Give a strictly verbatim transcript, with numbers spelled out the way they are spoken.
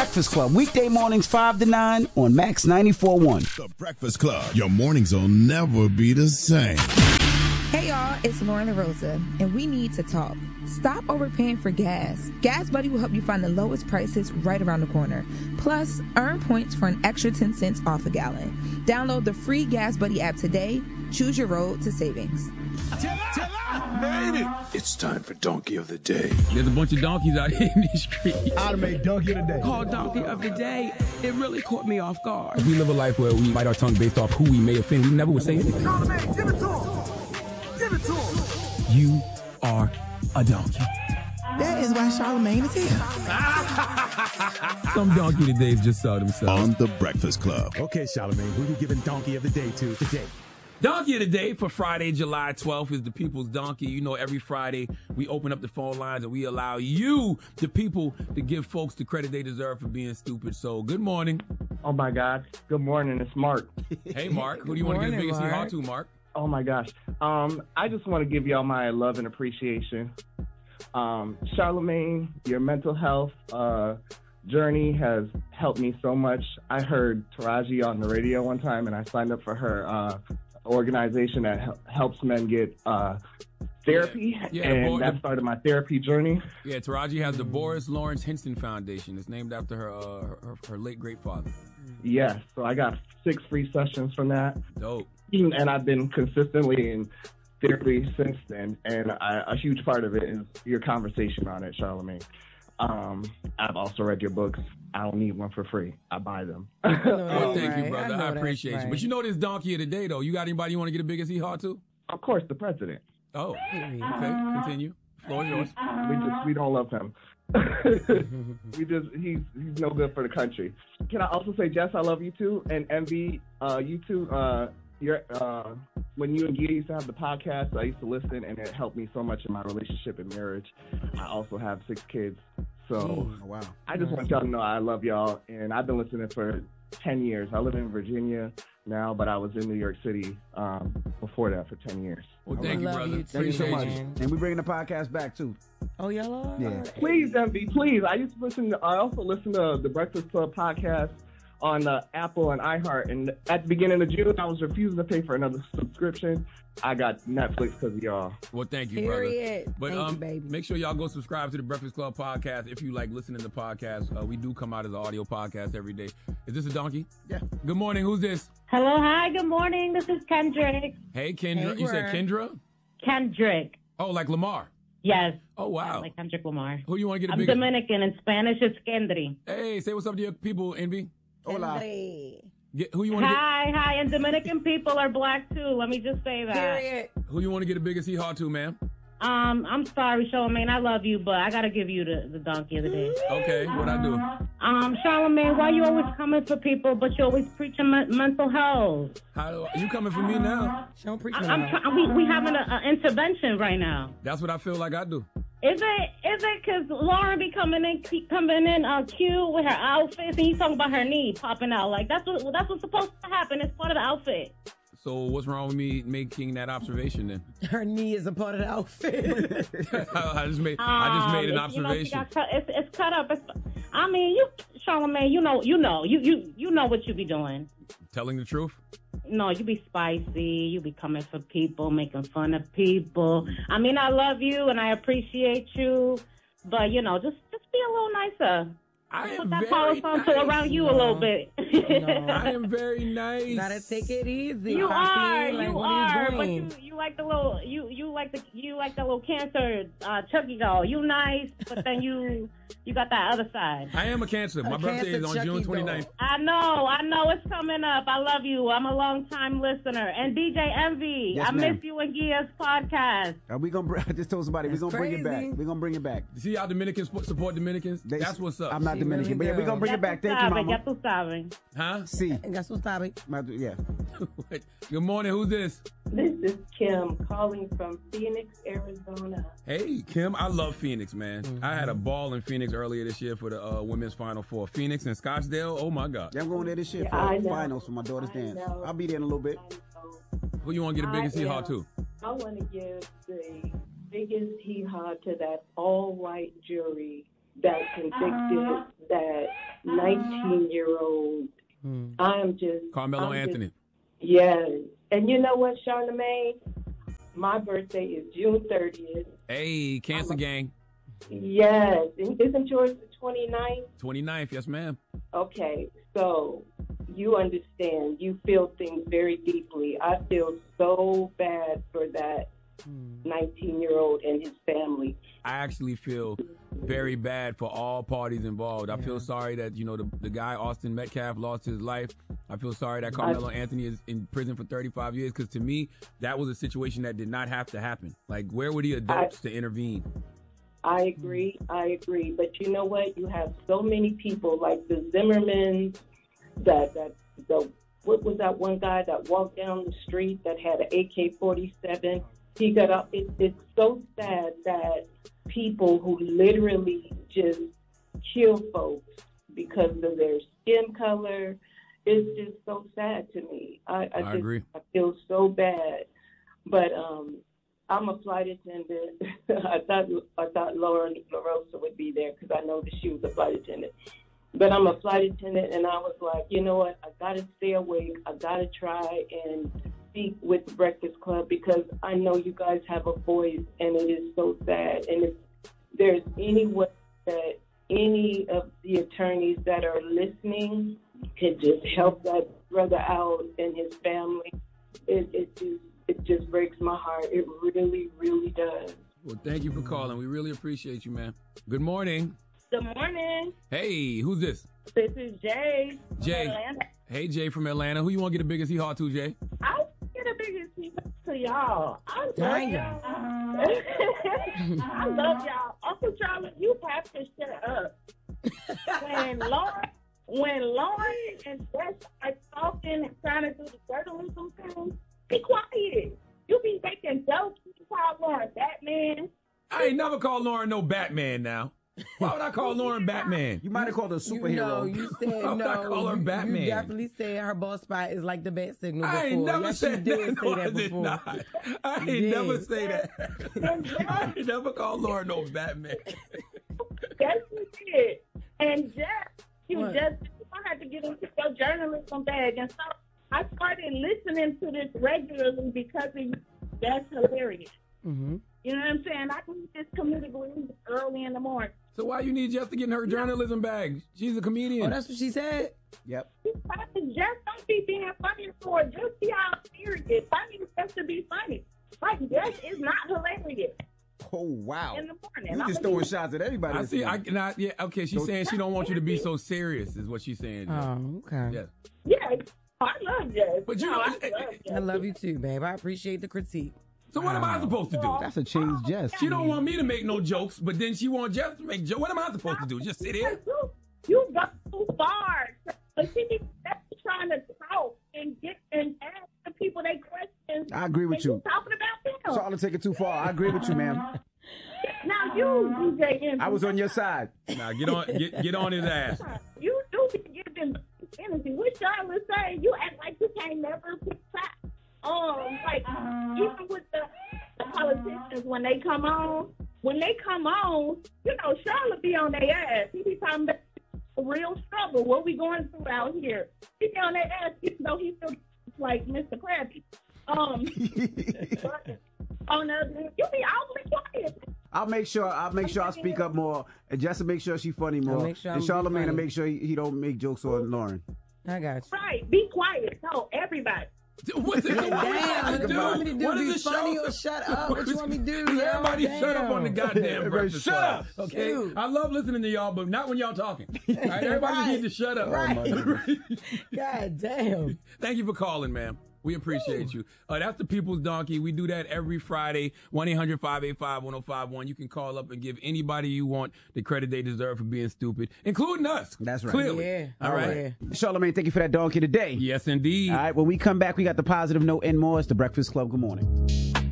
Breakfast Club, weekday mornings five to nine on Max ninety-four point one. The Breakfast Club. Your mornings will never be the same. Hey y'all, it's Lauren LaRosa, and we need to talk. Stop overpaying for gas. Gas Buddy will help you find the lowest prices right around the corner. Plus, earn points for an extra ten cents off a gallon. Download the free Gas Buddy app today. Choose your road to savings. Made it. It's time for Donkey of the Day. There's a bunch of donkeys out here in these streets. I'd make Donkey of the Day. Called Donkey of the Day. It really caught me off guard. We live a life where we bite our tongue based off who we may offend. We never would say anything. Charlamagne, give it to him. Give it to him. You are a donkey. That is why Charlamagne is here. Some donkey todays just saw themselves. On The Breakfast Club. Okay, Charlamagne, who you giving Donkey of the Day to today? Donkey of the Day for Friday, July twelfth is the People's Donkey. You know, every Friday we open up the phone lines and we allow you, the people, to give folks the credit they deserve for being stupid. So, good morning. Oh, my God. Good morning. It's Mark. Hey, Mark. Who do you want to get the biggest hee-haw to, Mark? Oh, my gosh. Um, I just want to give y'all my love and appreciation. Um, Charlamagne, your mental health uh, journey has helped me so much. I heard Taraji on the radio one time, and I signed up for her uh, organization that hel- helps men get uh, therapy, Yeah, yeah, and boy, that the- started my therapy journey. Yeah, Taraji has the Boris Lawrence Hinston Foundation. It's named after her, uh, her, her late great father. Yes, so I got six free sessions from that. Dope. And I've been consistently in therapy since then, and I, a huge part of it is your conversation on it, Charlamagne. Um, I've also read your books. I don't need one for free. I buy them. Well, thank right. you, brother. I I, know appreciate that's you. right. But you know this donkey of the day, though. You got anybody you want to get the biggest hee-haw to? Of course, the president. Oh, okay. Continue. Floor is yours. We just we don't love him. we just he's he's no good for the country. Can I also say, Jess, I love you too, and Envy, uh, you too. Uh, you're uh, when you and Gia used to have the podcast, I used to listen, and it helped me so much in my relationship and marriage. I also have six kids, so Oh, wow. I just want y'all to know I love y'all, and I've been listening for ten years. I live in Virginia now, but I was in New York City um, before that for ten years. Well, thank you, Love brother. you too, Thank you so Appreciate much. man. And we're bringing the podcast back, too. Oh, y'all are? Yeah. Please, Envy, please. I used to listen. To, I also listen to the Breakfast Club podcast on uh, Apple and iHeart. And at the beginning of June, I was refusing to pay for another subscription. I got Netflix because of y'all. Well, thank you, Period. brother. But Thank um, you, baby. make sure y'all go subscribe to the Breakfast Club podcast if you like listening to podcasts. Uh, we do come out as an audio podcast every day. Is this a donkey? Yeah. Good morning. Who's this? Hello, hi, good morning. This is Kendrick. Hey, Kendra. Hey, you said word. Kendra? Kendrick. Oh, like Lamar. Yes. Oh, wow. Like Kendrick Lamar. Who you want to get a I'm big? Dominican. In Spanish, it's Kendry. Hey, say what's up to your people, Envy. Hola. Get, who you want to get? Hi, hi. And Dominican people are black, too. Let me just say that. Period. Who you want to get the biggest hee-haw to, man? Um, I'm sorry, Charlamagne. I love you, but I got to give you the, the donkey of the day. Okay, what I do? Um, Charlamagne, why you always coming for people, but you always preaching men- mental health? How do I, you coming for me now? She don't preach I, no I'm more. try- we we having an intervention right now. That's what I feel like I do. Is it is it because Lauren be coming in keep coming in uh, cute with her outfits and you talking about her knee popping out like that's what that's what's supposed to happen. It's part of the outfit. So what's wrong with me making that observation then? Her knee is a part of the outfit. I just made I just made an Um, it's- you know, she observation. got cut, it's, it's cut up. It's, I mean, you, Charlamagne, you know, you know, you you you know what you be doing. Telling the truth? No, you be spicy. You be coming for people, making fun of people. I mean, I love you and I appreciate you, but you know, just just be a little nicer. I am Put that very power phone to nice. around you a little bit. No. I am very nice. Gotta take it easy. You Poppy. are, Like, you what are, but doing? you, you like the little, you you like the you like the little cancer uh, Chucky doll. You nice, but then you you got that other side. I am a Cancer. My A birthday Cancer is on Chucky June doll. twenty-ninth. I know, I know it's coming up. I love you. I'm a long time listener. And D J Envy, Yes, I ma'am. miss you and Gia's podcast. Are we gonna? br- I just told somebody we're That's gonna bring it back. crazy. We're gonna bring it back. See how Dominicans spo- support Dominicans? They- That's what's up. I'm not She Dominican, really but yeah, we're do. gonna bring Ya it back. tú Thank you, sabes, mama. Ya tú sabes. Huh? See, And that's what's topic. My- yeah. Good morning. Who's this? This is Kim calling from Phoenix, Arizona. Hey, Kim. I love Phoenix, man. Mm-hmm. I had a ball in Phoenix earlier this year for the uh, women's Final Four. Phoenix and Scottsdale. Oh my God. Yeah, I'm going there this year Yeah, for I know. finals for my daughter's I dance. know. I'll be there in a little bit. I know. Who you want to get the biggest I hee-haw am. to? I want to give the biggest hee-haw to that all-white jury that convicted that nineteen-year-old. Mm. I am just Carmelo I'm Anthony. Just, yes, and you know what, Charlamagne? My birthday is June thirtieth. Hey, Cancer Gang. Yes, and isn't yours the twenty-ninth? twenty-ninth, yes, ma'am. Okay, so you understand. You feel things very deeply. I feel so bad for that nineteen-year-old and his family. I actually feel very bad for all parties involved. I feel sorry that, you know, the, the guy, Austin Metcalf, lost his life. I feel sorry that Carmelo Anthony is in prison for thirty-five years because, to me, that was a situation that did not have to happen. Like, where were the adults I, to intervene? I agree. I agree. But you know what? You have so many people like the Zimmermans, that, that the, what was that one guy that walked down the street that had an A K forty-seven? He got up. It, it's so sad that people who literally just kill folks because of their skin color, it's just so sad to me. I, I, I just, agree. I feel so bad. But um, I'm a flight attendant. I thought I thought Laura LaRosa would be there because I know that she was a flight attendant. But I'm a flight attendant, and I was like, you know what? I got to stay awake. I got to try and speak with the Breakfast Club because I know you guys have a voice, and it is so sad. And if there's any way that any of the attorneys that are listening could just help that brother out and his family, it, it just it just breaks my heart. It really, really does. Well, thank you for calling. We really appreciate you, man. Good morning. Good morning. Hey, who's this? This is Jay. Jay. From Atlanta. Hey, Jay from Atlanta. Who you want to get the biggest hee-haw to, Jay? I'll get the biggest hee-haw to y'all. I love Dang. y'all. I love y'all. Uncle Charlie, you have to shut up. When Lauren, when Lauren and Jess are talking and trying to do the journalism thing, be quiet. You be making jokes. You call Lauren Batman. I ain't never called Lauren no Batman now. Why would I call Lauren Batman? You might have called her a superhero. You know, you said Why would no. I call her you, Batman? You definitely said her boss spot is like the bat signal before. I ain't never yes, said you that. did No, say I that did before. not. I ain't You never did. say that. I ain't never called Lauren no Batman. Yes, you did. And Jess, you What? just you don't have to get into your journalism bag. And so I started listening to this regularly because of you. That's hilarious. Mm-hmm. You know what I'm saying? I can this comedic relief early in the morning. So why you need Jess to get in her journalism bag? She's a comedian. Oh, that's what she said? Yep. Just don't be being funny for it. Just be how serious. Funny is just to be funny. Like, Jess is not hilarious Oh, wow. in the morning. You I'm just gonna throwing be- shots at everybody. I this see. I morning. not. Yeah. Okay. She's Don't- saying she don't want you to be so serious. Is what she's saying. Oh, okay. Yes. Yeah, I love Jess. But you no, know- I love Jess. I love you too, babe. I appreciate the critique. So what am I supposed to do? That's a change, Jess. She don't want me to make no jokes, but then she wants Jess to make jokes. What am I supposed to do? Just sit here? You, you go too far. But she be trying to talk and get and ask the people they questions. I agree with and you. talking about them. Charlotte, take it too far. I agree with you, ma'am. Now you, D J Envy, I was on your side. Now get on, get get on his ass. You do be giving energy. What Charlotte say? You act like you can't never pick sides. Um, like even with the, the politicians when they come on, when they come on, you know, Charlotte be on their ass. He be talking about the real struggle, what we going through out here. He be on their ass, even though he feels like Mister Krabby. Um, but on the other hand, you be awfully quiet. I'll make sure. I'll make sure I speak up more, and Jess will make sure she's funny more, make sure and I'm Charlamagne funny. will make sure he, he don't make jokes on Lauren. I got you. Right, be quiet. No, everybody. What's it, Hey, what damn, what you want me to do? What Be is the funny show? or shut up? What you want me to do, yo? Everybody shut up on the Damn. goddamn Everybody Breakfast shut Club, up. okay? Shoot. I love listening to y'all, but not when y'all talking. All right, everybody Right. need to shut up. Right. God damn. Thank you for calling, ma'am. We appreciate you. Uh, that's the People's Donkey. We do that every Friday. one eight hundred five eight five one oh five one. You can call up and give anybody you want the credit they deserve for being stupid, including us. That's right. Clearly. Yeah. All right. Yeah. Charlamagne, thank you for that donkey today. Yes, indeed. All right, when we come back, we got the positive note and more. It's the Breakfast Club. Good morning.